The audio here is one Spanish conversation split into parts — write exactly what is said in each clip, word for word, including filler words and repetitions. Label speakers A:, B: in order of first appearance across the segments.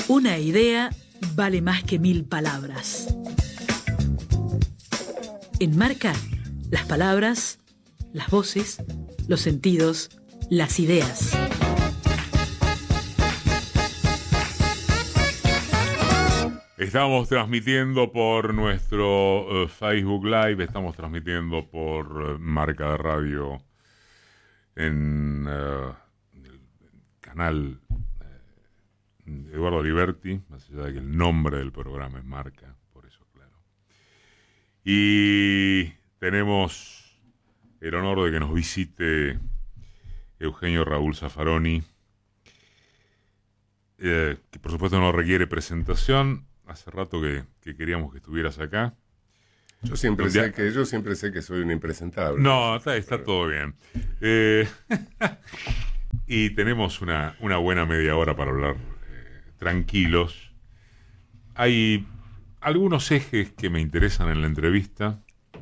A: Una idea vale más que mil palabras. En Marca, las palabras, las voces, los sentidos, las ideas.
B: Estamos transmitiendo por nuestro uh, Facebook Live, estamos transmitiendo por uh, Marca de Radio en uh, el canal uh, Eduardo Liberti, más allá de que el nombre del programa es Marca, por eso, claro. Y tenemos el honor de que nos visite Eugenio Raúl Zaffaroni, eh, que por supuesto no requiere presentación. Hace rato que, que queríamos que estuvieras acá.
C: Yo siempre sé ya... que yo siempre sé que soy un impresentable.
B: No, está, está Pero... todo bien. Eh, y tenemos una, una buena media hora para hablar eh, tranquilos. Hay algunos ejes que me interesan en la entrevista.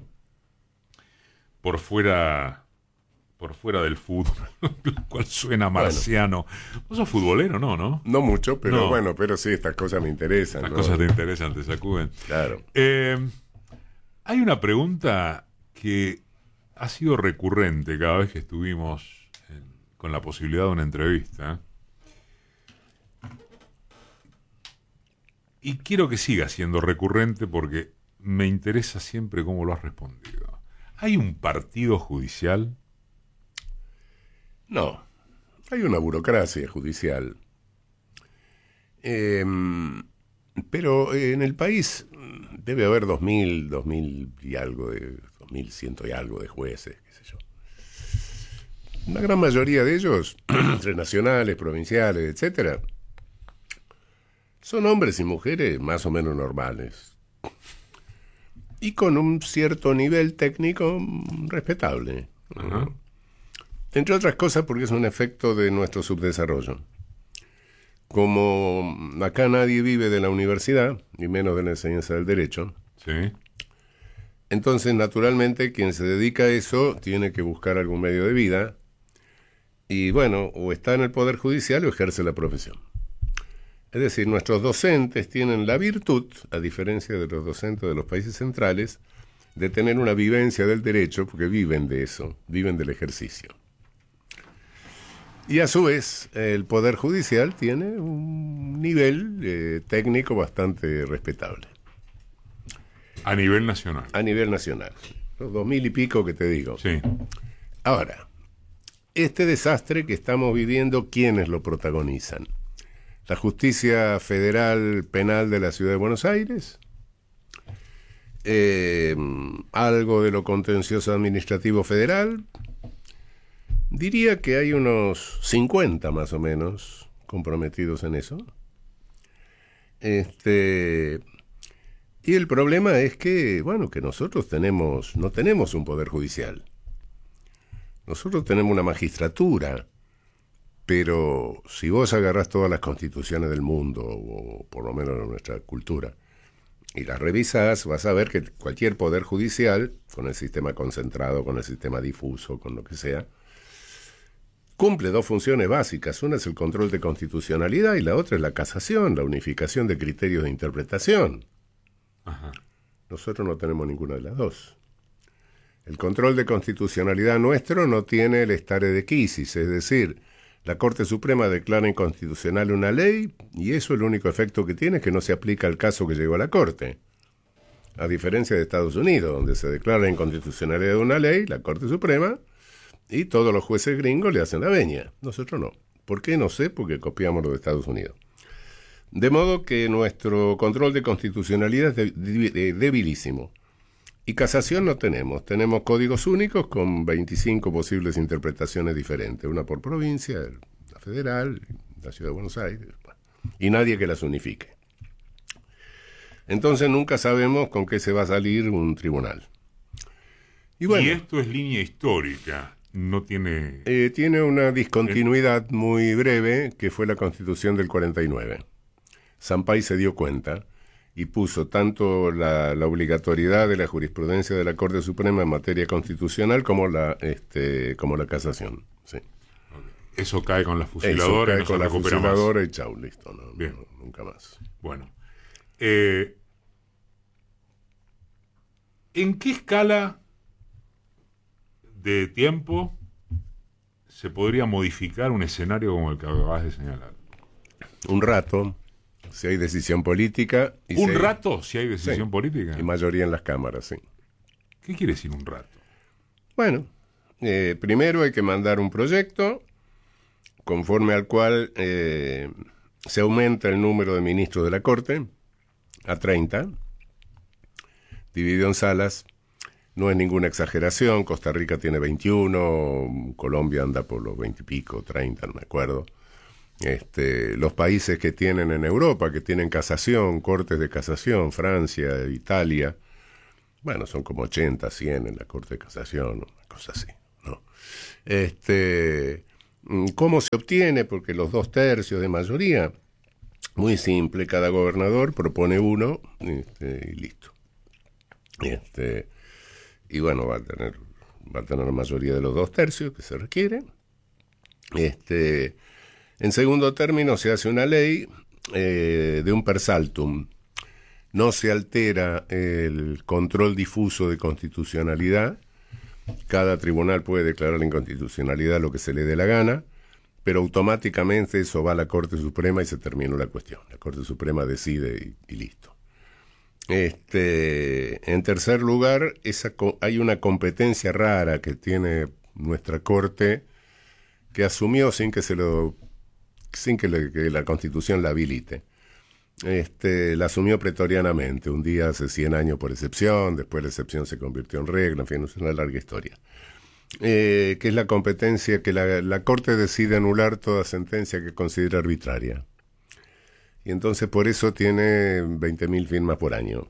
B: Por fuera, por fuera del fútbol, lo cual suena marciano. Bueno. ¿Vos sos futbolero? No, ¿no?
C: No mucho, pero no. bueno, pero sí, estas cosas me interesan.
B: Estas
C: ¿no?
B: cosas te interesan, te sacuden.
C: Claro.
B: Eh, hay una pregunta que ha sido recurrente cada vez que estuvimos en, con la posibilidad de una entrevista. Y quiero que siga siendo recurrente porque me interesa siempre cómo lo has respondido. ¿Hay un partido judicial?
C: No, hay una burocracia judicial. Eh, pero en el país debe haber dos mil, dos mil y algo de, dos mil ciento y algo de jueces, qué sé yo. La gran mayoría de ellos, entre nacionales, provinciales, etcétera, son hombres y mujeres más o menos normales. Y con un cierto nivel técnico respetable.
B: Ajá.
C: Entre otras cosas porque es un efecto de nuestro subdesarrollo. Como acá nadie vive de la universidad, ni menos de la enseñanza del derecho,
B: sí.
C: Entonces naturalmente quien se dedica a eso tiene que buscar algún medio de vida y bueno, o está en el Poder Judicial o ejerce la profesión. Es decir, nuestros docentes tienen la virtud, a diferencia de los docentes de los países centrales, de tener una vivencia del derecho porque viven de eso, viven del ejercicio. Y a su vez, el Poder Judicial tiene un nivel eh, técnico bastante respetable.
B: A nivel nacional.
C: A nivel nacional. Los dos mil y pico que te digo.
B: Sí.
C: Ahora, este desastre que estamos viviendo, ¿quiénes lo protagonizan? La Justicia Federal Penal de la Ciudad de Buenos Aires, eh, algo de lo contencioso administrativo federal. Diría que hay unos cincuenta más o menos comprometidos en eso. Este, y el problema es que, bueno, que nosotros tenemos, no tenemos un poder judicial. Nosotros tenemos una magistratura, pero si vos agarrás todas las constituciones del mundo, o por lo menos de nuestra cultura, y las revisás, vas a ver que cualquier poder judicial, con el sistema concentrado, con el sistema difuso, con lo que sea, cumple dos funciones básicas. Una es el control de constitucionalidad y la otra es la casación, la unificación de criterios de interpretación.
B: Ajá.
C: Nosotros no tenemos ninguna de las dos. El control de constitucionalidad nuestro no tiene el stare decisis, es decir, la Corte Suprema declara inconstitucional una ley y eso el único efecto que tiene es que no se aplica al caso que llegó a la Corte. A diferencia de Estados Unidos, donde se declara la inconstitucionalidad de una ley, la Corte Suprema, y todos los jueces gringos le hacen la veña. Nosotros no. ¿Por qué? No sé, porque copiamos lo de Estados Unidos. De modo que nuestro control de constitucionalidad es de, de, de, debilísimo. Y casación no tenemos. Tenemos códigos únicos con veinticinco posibles interpretaciones diferentes. Una por provincia, la federal, la Ciudad de Buenos Aires. Y nadie que las unifique. Entonces nunca sabemos con qué se va a salir un tribunal.
B: Y, bueno, y esto es línea histórica. No tiene...
C: Eh, tiene una discontinuidad muy breve, que fue la Constitución del cuarenta y nueve. Sampay se dio cuenta y puso tanto la, la obligatoriedad de la jurisprudencia de la Corte Suprema en materia constitucional como la, este, como la casación. Sí.
B: eso cae con la fusiladora.
C: Eso cae
B: y no
C: con
B: se
C: la
B: recupera
C: fusiladora
B: más.
C: y chau, listo, no,
B: Bien.
C: no, nunca más.
B: Bueno. Eh, ¿En qué escala de tiempo se podría modificar un escenario como el que acabas de señalar?
C: Un rato, si hay decisión política. Y
B: ¿Un
C: si hay,
B: rato si hay decisión
C: sí,
B: política?
C: y mayoría en las cámaras, sí.
B: ¿Qué quiere decir un rato?
C: Bueno, eh, primero hay que mandar un proyecto conforme al cual eh, se aumenta el número de ministros de la Corte a treinta, dividido en salas. No es ninguna exageración, Costa Rica tiene veintiuno, Colombia anda por los veinte y pico, treinta, no me acuerdo. Este, los países que tienen en Europa, que tienen casación, cortes de casación, Francia, Italia, bueno, son como ochenta, cien en la Corte de Casación, una cosa así, ¿no? Este, ¿cómo se obtiene? Porque los dos tercios de mayoría, muy simple, cada gobernador propone uno, este, y listo. Este, y bueno, va a tener, va a tener la mayoría de los dos tercios que se requiere. Este, en segundo término, se hace una ley eh, de un per saltum. No se altera el control difuso de constitucionalidad. Cada tribunal puede declarar inconstitucionalidad lo que se le dé la gana, pero automáticamente eso va a la Corte Suprema y se terminó la cuestión. La Corte Suprema decide y, y listo. Este, en tercer lugar, esa, hay una competencia rara que tiene nuestra Corte que asumió sin que se lo, sin que, le, que la Constitución la habilite. Este, la asumió pretorianamente, un día hace cien años por excepción, después la excepción se convirtió en regla, en fin, es una larga historia. Eh, que es la competencia que la, la Corte decide anular toda sentencia que considera arbitraria. Y entonces por eso tiene veinte mil firmas por año.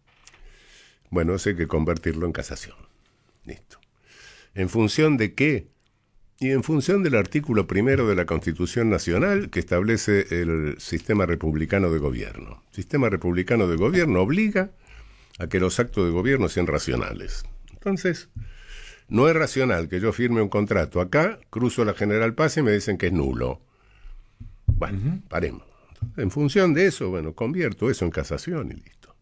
C: Bueno, eso hay que convertirlo en casación. Listo. ¿En función de qué? Y en función del artículo primero de la Constitución Nacional, que establece el sistema republicano de gobierno. El sistema republicano de gobierno obliga a que los actos de gobierno sean racionales. Entonces, no es racional que yo firme un contrato acá, cruzo la General Paz y me dicen que es nulo. Bueno, uh-huh. Paremos. En función de eso, bueno, convierto eso en casación y listo.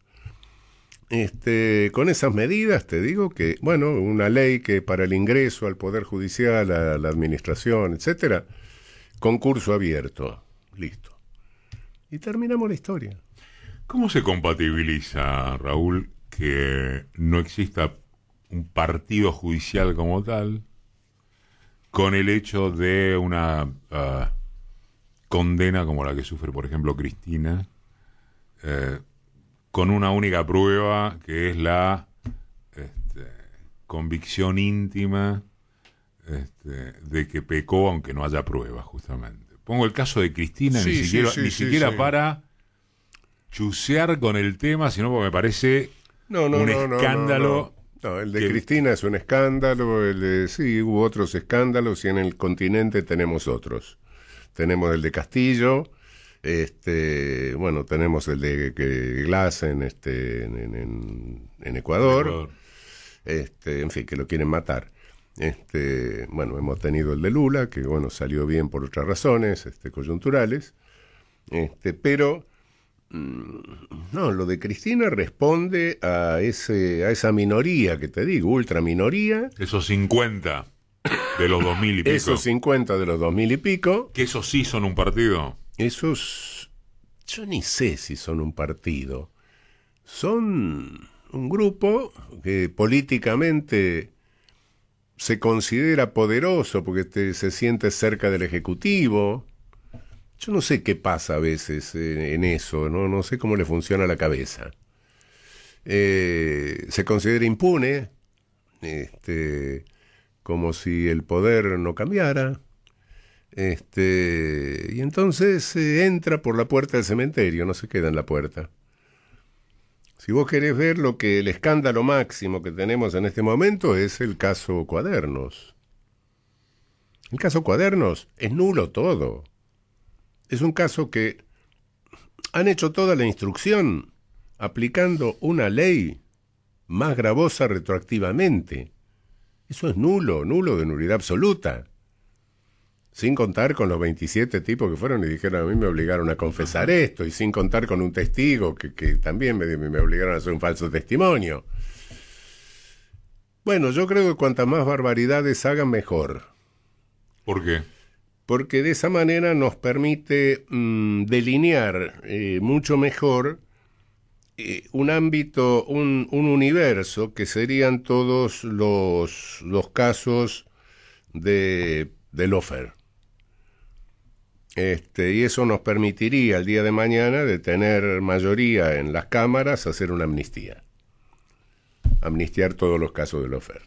C: Este, con esas medidas te digo que, bueno, una ley que para el ingreso al Poder Judicial, a la administración, etcétera, concurso abierto, listo. Y terminamos la historia.
B: ¿Cómo se compatibiliza, Raúl, que no exista un partido judicial como tal con el hecho de una uh, condena como la que sufre, por ejemplo, Cristina, eh, con una única prueba que es la este, convicción íntima este, de que pecó aunque no haya pruebas, justamente? Pongo el caso de Cristina,
C: sí,
B: ni siquiera,
C: sí, sí,
B: ni
C: sí,
B: siquiera
C: sí.
B: para chusear con el tema, sino porque me parece
C: no, no,
B: un
C: no, no,
B: escándalo.
C: No, no. No, el de
B: que...
C: Cristina es un escándalo, el de, sí, hubo otros escándalos y en el continente tenemos otros. Tenemos el de Castillo, este, bueno, tenemos el de que Glass en, este, en, en, en Ecuador, Ecuador. Este, en fin, que lo quieren matar. Este, bueno, hemos tenido el de Lula, que bueno, salió bien por otras razones, este, coyunturales, este, pero no, lo de Cristina responde a ese a esa minoría que te digo, ultra minoría.
B: Esos cincuenta de los dos mil y pico.
C: Esos cincuenta de los dos mil y pico.
B: Que esos sí son un partido.
C: Esos, yo ni sé si son un partido. Son un grupo que políticamente se considera poderoso porque te, se siente cerca del Ejecutivo. Yo no sé qué pasa a veces eh, en eso, ¿no? No sé cómo le funciona la cabeza. Eh, se considera impune, este, como si el poder no cambiara, este, y entonces eh, entra por la puerta del cementerio, no se queda en la puerta. Si vos querés ver lo que el escándalo máximo que tenemos en este momento es el caso Cuadernos. El caso Cuadernos es nulo todo. Es un caso que han hecho toda la instrucción aplicando una ley más gravosa retroactivamente. Eso es nulo, nulo de nulidad absoluta. Sin contar con los veintisiete tipos que fueron y dijeron, a mí me obligaron a confesar esto, y sin contar con un testigo que, que también me, me obligaron a hacer un falso testimonio. Bueno, yo creo que cuantas más barbaridades hagan, mejor.
B: ¿Por qué?
C: Porque de esa manera nos permite mmm, delinear eh, mucho mejor eh, un ámbito, un, un universo que serían todos los, los casos de, de lawfare. Este, y eso nos permitiría el día de mañana, de tener mayoría en las cámaras, hacer una amnistía. Amnistiar todos los casos de lawfare.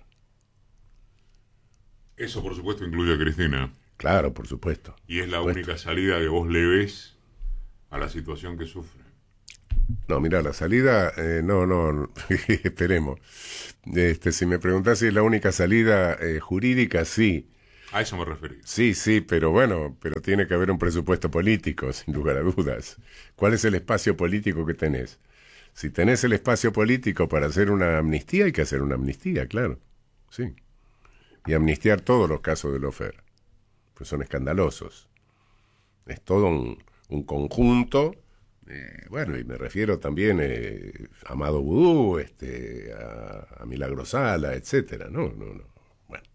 B: Eso, por supuesto, incluye a Cristina.
C: Claro, por supuesto.
B: Y es la
C: supuesto.
B: única salida que vos le ves a la situación que sufre.
C: No, mira, la salida, eh, no, no, no esperemos. Este, si me preguntás si es la única salida eh, jurídica, sí.
B: A eso me referí.
C: Sí, sí, pero bueno, pero tiene que haber un presupuesto político, sin lugar a dudas. ¿Cuál es el espacio político que tenés? Si tenés el espacio político para hacer una amnistía, hay que hacer una amnistía, claro. Sí. Y amnistiar todos los casos de lawfare, pues son escandalosos. Es todo un, un conjunto, eh, bueno, y me refiero también eh, a Amado Vudú, este, a, a Milagro Sala, etcétera. No, no, no. Bueno.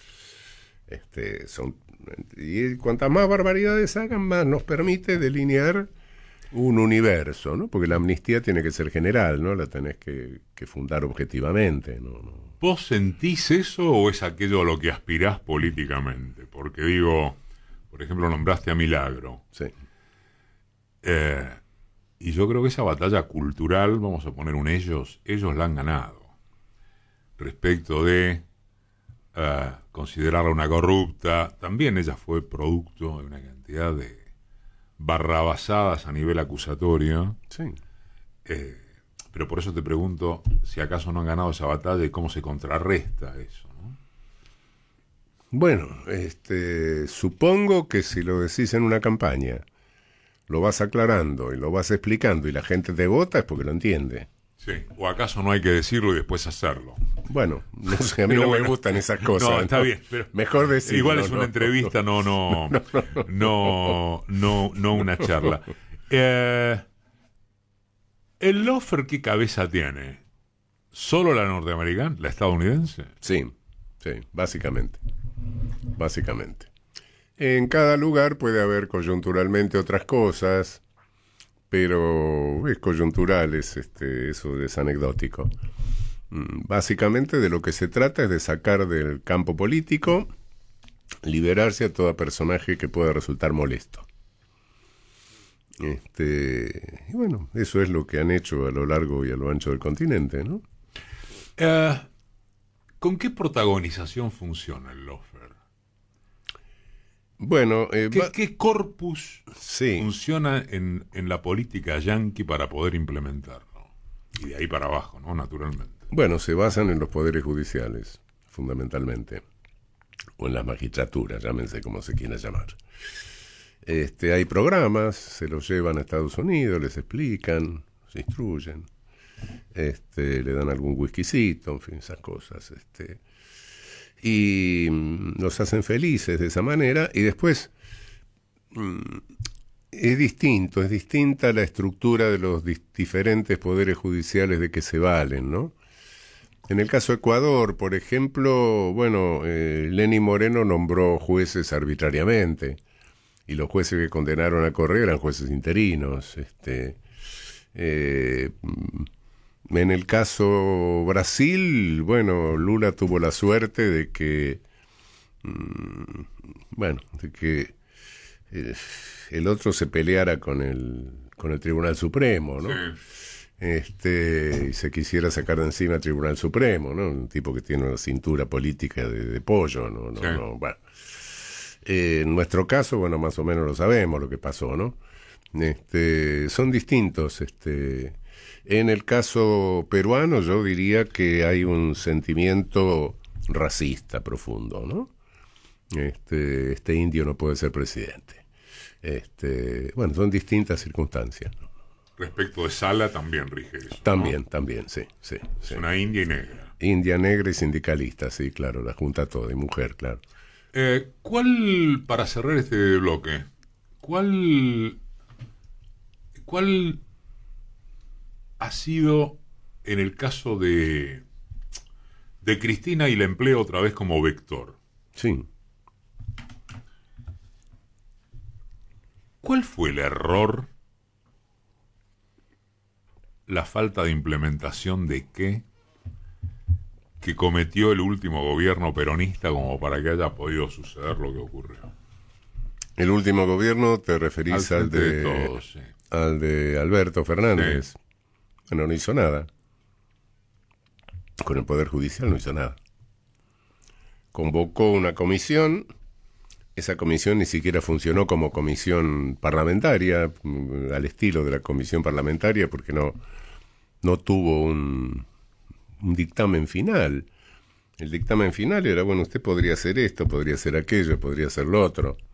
C: Este, son, y cuantas más barbaridades hagan, más nos permite delinear un universo, ¿no? Porque la amnistía tiene que ser general, ¿no? La tenés que, que fundar objetivamente, ¿no? no.
B: ¿Vos sentís eso o es aquello a lo que aspirás políticamente? Porque digo, por ejemplo, nombraste a Milagro.
C: Sí.
B: Eh, y yo creo que esa batalla cultural, vamos a poner un ellos, ellos la han ganado. Respecto de Uh, considerarla una corrupta, también ella fue producto de una cantidad de barrabasadas a nivel acusatorio.
C: Sí.
B: Eh, pero por eso te pregunto si acaso no han ganado esa batalla y cómo se contrarresta eso, ¿no?
C: Bueno, este, supongo que si lo decís en una campaña, lo vas aclarando y lo vas explicando y la gente te vota, es porque lo entiende.
B: Sí. ¿O acaso no hay que decirlo y después hacerlo?
C: Bueno, no sé, a mí
B: pero
C: no
B: bueno,
C: me gustan esas cosas.
B: No, está
C: ¿no?
B: bien. Pero
C: mejor decirlo.
B: Igual es una
C: no,
B: entrevista, no, no, no, no, no, no, no una charla. Eh, ¿El lawfare qué cabeza tiene? ¿Solo la norteamericana, la estadounidense?
C: Sí, sí, básicamente. Básicamente. En cada lugar puede haber coyunturalmente otras cosas, pero es coyuntural, es este, eso es anecdótico. Básicamente de lo que se trata es de sacar del campo político, liberarse a todo personaje que pueda resultar molesto. Este, y bueno, eso es lo que han hecho a lo largo y a lo ancho del continente, ¿no?
B: Uh, ¿Con qué protagonización funciona el lawfare?
C: Bueno, eh,
B: ¿Qué,
C: va...
B: ¿Qué corpus
C: sí.
B: funciona en, en la política yanqui para poder implementarlo? Y de ahí para abajo, ¿no? Naturalmente.
C: Bueno, se basan en los poderes judiciales, fundamentalmente, o en las magistraturas, llámense como se quiera llamar. Este, hay programas, se los llevan a Estados Unidos, les explican, se instruyen, este, le dan algún whiskycito, en fin, esas cosas, este, y mm, los hacen felices de esa manera, y después mm, es distinto, es distinta la estructura de los di- diferentes poderes judiciales de que se valen, ¿no? En el caso de Ecuador, por ejemplo, bueno, eh, Lenín Moreno nombró jueces arbitrariamente y los jueces que condenaron a Correa eran jueces interinos. Este, eh, en el caso Brasil, bueno, Lula tuvo la suerte de que, mmm, bueno, de que eh, el otro se peleara con el con el Tribunal Supremo, ¿no? Sí. Este, y se quisiera sacar de encima al Tribunal Supremo, ¿no? Un tipo que tiene una cintura política de, de pollo, ¿no? no,
B: sí.
C: no bueno. Eh, en nuestro caso, bueno, más o menos lo sabemos lo que pasó, ¿no? Este, son distintos. Este, en el caso peruano, yo diría que hay un sentimiento racista profundo, ¿no? Este, este indio no puede ser presidente. Este, bueno, son distintas circunstancias, ¿no?
B: Respecto de Sala también rige eso,
C: También,
B: ¿no?
C: también, sí, sí,
B: Es
C: sí.
B: una india y negra.
C: India negra y sindicalista, sí, claro, la junta toda, y mujer, claro.
B: Eh, ¿Cuál, para cerrar este bloque, cuál, cuál ha sido en el caso de, de Cristina, y la empleo otra vez como vector?
C: Sí.
B: ¿Cuál fue el error, la falta de implementación de qué que cometió el último gobierno peronista como para que haya podido suceder lo que ocurrió?
C: El último gobierno, te referís al,
B: al
C: de,
B: de todos, sí.
C: al de Alberto Fernández.
B: Sí.
C: Bueno, no hizo nada. Con el Poder Judicial no hizo nada. Convocó una comisión. Esa comisión ni siquiera funcionó como comisión parlamentaria, al estilo de la comisión parlamentaria, porque no, no tuvo un, un dictamen final. El dictamen final era, bueno, usted podría hacer esto, podría hacer aquello, podría hacer lo otro.